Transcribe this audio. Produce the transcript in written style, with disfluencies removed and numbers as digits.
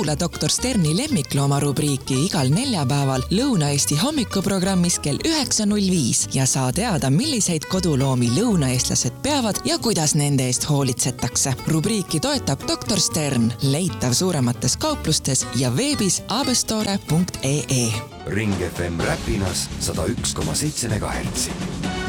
Kuula doktor Sterni lemmiklooma rubriiki igal neljapäeval Lõuna-Eesti hommikuprogrammis kell 9.05 ja saa teada, milliseid koduloomi lõunaeestlased peavad ja kuidas nende eest hoolitsetakse. Rubriiki toetab doktor Stern, leitav suuremates kauplustes ja veebis abestore.ee. Ring FM Räpinas 101,7 MHz.